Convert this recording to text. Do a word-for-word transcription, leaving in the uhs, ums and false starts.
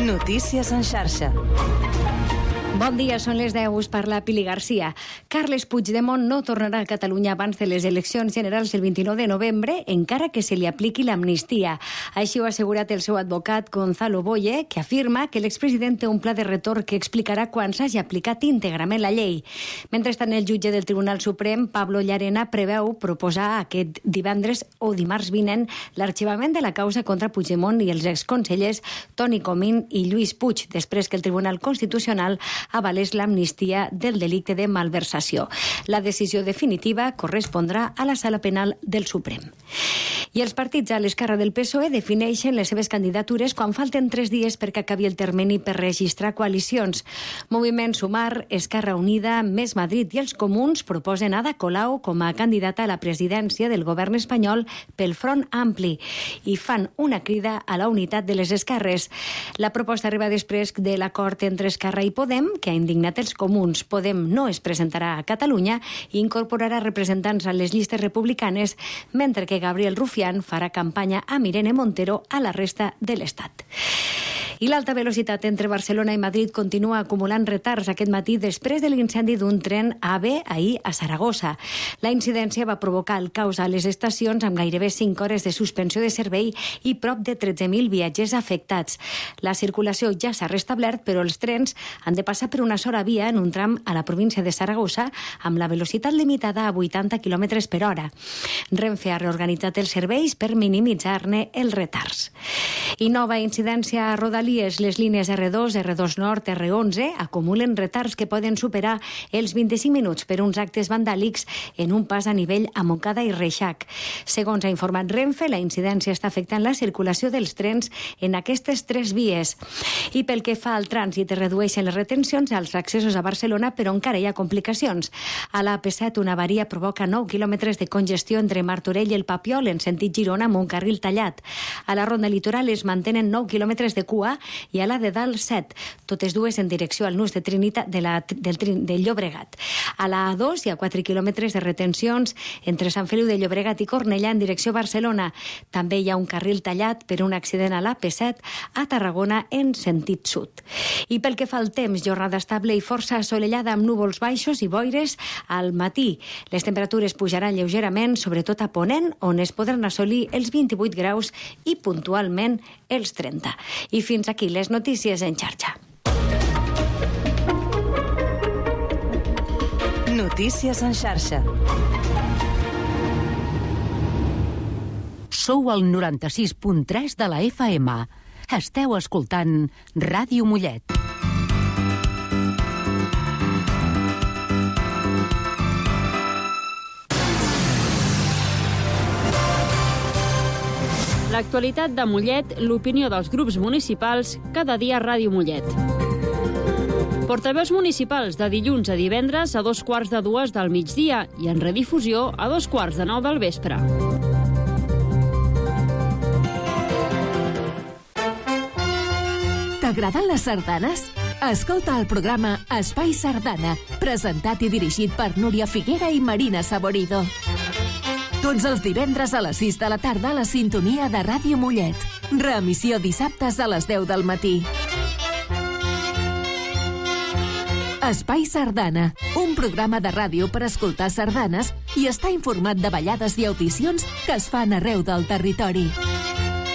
Notícies en xarxa. Bon dia, són les deu, us parla Pili Garcia. Carles Puigdemont no tornarà a Catalunya abans de les eleccions generals del vint-i-nou de novembre, encara que se li apliqui l'amnistia. Així ho ha assegurat el seu advocat Gonzalo Boye, que afirma que l'expresident té un pla de retorn que explicarà quan s'hagi aplicat íntegrament la llei. Mentrestant, el jutge del Tribunal Suprem, Pablo Llarena, preveu proposar aquest divendres o dimarts vinent l'arxivament de la causa contra Puigdemont i els exconsellers Toni Comín i Lluís Puig, després que el Tribunal Constitucional avalés l'amnistia del delicte de malversació. La decisió definitiva correspondrà a la Sala Penal del Suprem. I els partits a l'esquerra del P S O E defineixen les seves candidatures quan falten tres dies perquè acabi el termini per registrar coalicions. Moviment Sumar, Esquerra Unida, Més Madrid i els Comuns proposen Ada Colau com a candidata a la presidència del govern espanyol pel Front Ampli i fan una crida a la unitat de les esquerres. La proposta arriba després de l'acord entre Esquerra i Podem, que ha indignat els comuns. Podem no es presentarà a Catalunya i incorporarà representants a les llistes republicanes, mentre que Gabriel Rufián farà campanya amb Irene Montero a la resta de l'Estat. I l'alta velocitat entre Barcelona i Madrid continua acumulant retards aquest matí després de l'incendi d'un tren AVE ahir a Saragossa. La incidència va provocar el caos a les estacions amb gairebé cinc hores de suspensió de servei i prop de tretze mil viatgers afectats. La circulació ja s'ha restablert, però els trens han de passar per una sola via en un tram a la província de Saragossa amb la velocitat limitada a vuitanta quilòmetres per hora. Renfe ha reorganitzat els serveis per minimitzar-ne els retards. I nova incidència a Rodalies. Les línies erre dos, erre dos Nord, erre onze acumulen retards que poden superar els vint-i-cinc minuts per uns actes vandàlics en un pas a nivell a Montcada i Reixac. Segons ha informat Renfe, la incidència està afectant la circulació dels trens en aquestes tres vies. I pel que fa al trànsit, es redueixen les retencions als accessos a Barcelona, però encara hi ha complicacions. A la A P set, una avaria provoca nou quilòmetres de congestió entre Martorell i el Papiol en sentit Girona amb un carril tallat. A la Ronda Litoral es mantenen nou quilòmetres de cua i a la de Dalt set, totes dues en direcció al nus de Trinitat de la, del, del Llobregat. A la A dos hi ha quatre quilòmetres de retencions entre Sant Feliu de Llobregat i Cornellà en direcció a Barcelona. També hi ha un carril tallat per un accident a l'A P set a Tarragona en sentit sud. I pel que fa al temps, jornada estable i força assolellada amb núvols baixos i boires al matí. Les temperatures pujaran lleugerament, sobretot a Ponent, on es podran assolir els vint-i-vuit graus i puntualment els trenta. I fins aquí les notícies en xarxa. Notícies en xarxa. Sou al noranta-sis punt tres de la F M. Esteu escoltant Ràdio Mollet. L'actualitat de Mollet, l'opinió dels grups municipals, cada dia a Ràdio Mollet. Portaveus municipals de dilluns a divendres a dos quarts de dues del migdia i en redifusió a dos quarts de nou del vespre. T'agraden les sardanes? Escolta el programa Espai Sardana, presentat i dirigit per Núria Figuera i Marina Saborido. Tots els divendres a les sis de la tarda a la sintonia de Ràdio Mollet. Reemissió dissabtes a les deu del matí. Espai Sardana, un programa de ràdio per escoltar sardanes i estar informat de ballades i audicions que es fan arreu del territori.